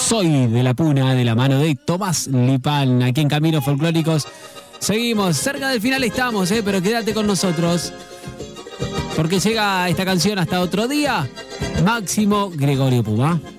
Soy de la Puna, de la mano de Tomás Lipán, aquí en Caminos Folclóricos. Seguimos, cerca del final estamos, pero quédate con nosotros, porque llega esta canción hasta otro día. Máximo Gregorio Puma.